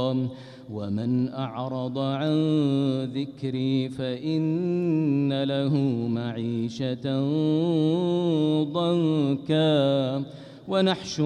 ذكرا ومن أعرض عن ذكري فإن له معيشة ضنكا ونحشر